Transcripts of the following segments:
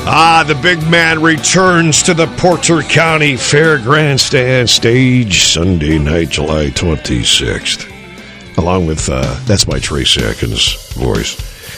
The big man returns to the Porter County Fair Grandstand stage Sunday night, July 26th. Along with, that's my Trace Atkins voice.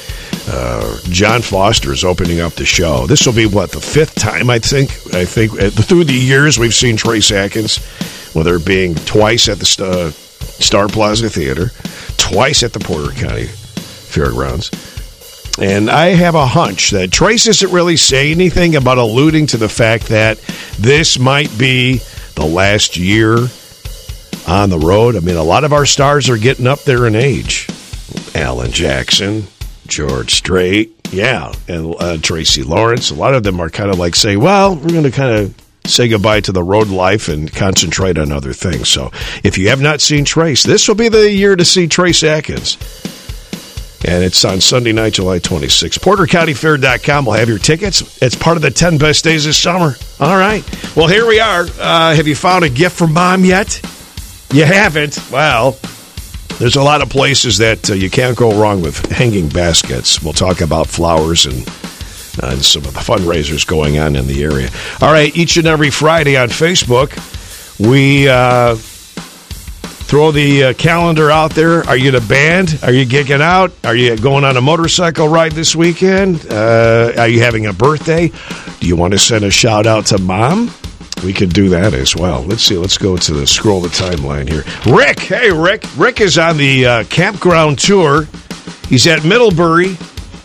John Foster is opening up the show. This will be, the fifth time, I think through the years we've seen Trace Atkins, whether it being twice at the Star Plaza Theater, twice at the Porter County Fairgrounds. And I have a hunch that Trace isn't really saying anything about alluding to the fact that this might be the last year on the road. I mean, a lot of our stars are getting up there in age. Alan Jackson, George Strait, and Tracy Lawrence. A lot of them are kind of like saying, well, we're going to kind of say goodbye to the road life and concentrate on other things. So if you have not seen Trace, this will be the year to see Trace Atkins. And it's on Sunday night, July 26th. PorterCountyFair.com will have your tickets. It's part of the 10 best days of summer. All right. Well, here we are. Have you found a gift from Mom yet? You haven't? Well, there's a lot of places that you can't go wrong with hanging baskets. We'll talk about flowers and some of the fundraisers going on in the area. All right. Each and every Friday on Facebook, we throw the calendar out there. Are you in a band? Are you gigging out? Are you going on a motorcycle ride this weekend? Are you having a birthday? Do you want to send a shout out to Mom? We could do that as well. Let's see. Let's go to the scroll the timeline here. Rick. Hey, Rick. Rick is on the campground tour. He's at Middlebury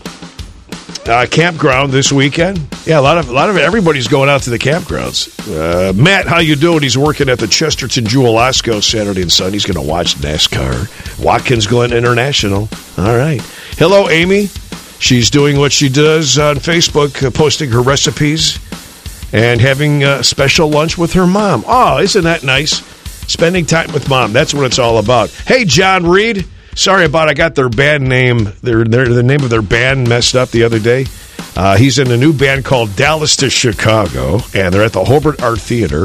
campground this weekend. Yeah, a lot of everybody's going out to the campgrounds. Matt, how you doing? He's working at the Chesterton Jewel Osco Saturday and Sunday. He's going to watch NASCAR. Watkins Glen International. All right. Hello, Amy. She's doing what she does on Facebook, posting her recipes and having a special lunch with her mom. Oh, isn't that nice? Spending time with Mom. That's what it's all about. Hey, John Reed. Sorry about I got their band name, the name of their band messed up the other day. He's in a new band called Dallas to Chicago, and they're at the Hobart Art Theater,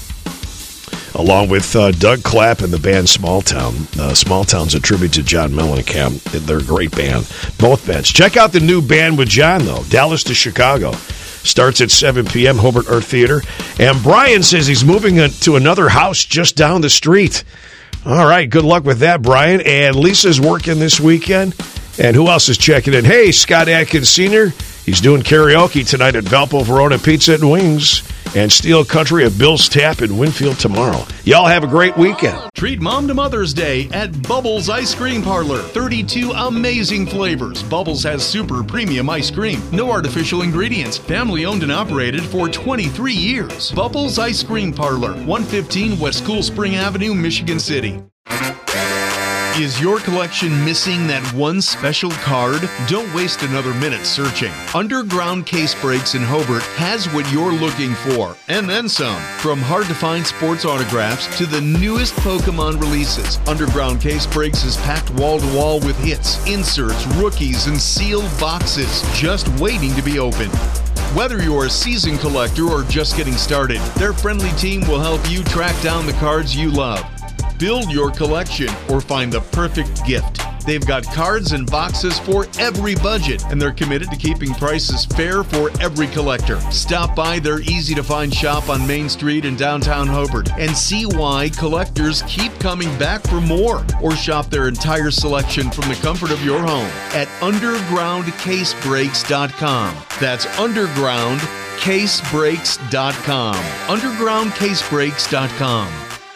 along with Doug Clapp and the band Small Town. Small Town's a tribute to John Mellencamp. They're a great band. Both bands. Check out the new band with John, though, Dallas to Chicago. Starts at 7 p.m., Hobart Art Theater. And Brian says he's moving to another house just down the street. All right, good luck with that, Brian. And Lisa's working this weekend. And who else is checking in? Hey, Scott Atkins Sr., he's doing karaoke tonight at Valpo Verona Pizza and Wings and Steel Country at Bill's Tap in Winfield tomorrow. Y'all have a great weekend. Treat Mom to Mother's Day at Bubbles Ice Cream Parlor. 32 amazing flavors. Bubbles has super premium ice cream. No artificial ingredients. Family owned and operated for 23 years. Bubbles Ice Cream Parlor, 115 West Cool Spring Avenue, Michigan City. Is your collection missing that one special card? Don't waste another minute searching. Underground Case Breaks in Hobart has what you're looking for, and then some. From hard-to-find sports autographs to the newest Pokemon releases, Underground Case Breaks is packed wall-to-wall with hits, inserts, rookies, and sealed boxes just waiting to be opened. Whether you're a seasoned collector or just getting started, their friendly team will help you track down the cards you love. Build your collection or find the perfect gift. They've got cards and boxes for every budget, and they're committed to keeping prices fair for every collector. Stop by their easy-to-find shop on Main Street in downtown Hobart and see why collectors keep coming back for more. Or shop their entire selection from the comfort of your home at undergroundcasebreaks.com. That's undergroundcasebreaks.com. undergroundcasebreaks.com.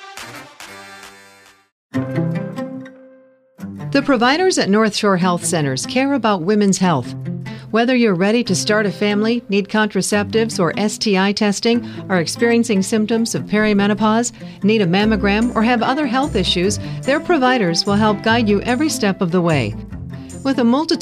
The providers at North Shore Health Centers care about women's health. Whether you're ready to start a family, need contraceptives or STI testing, are experiencing symptoms of perimenopause, need a mammogram, or have other health issues, their providers will help guide you every step of the way. With a multitude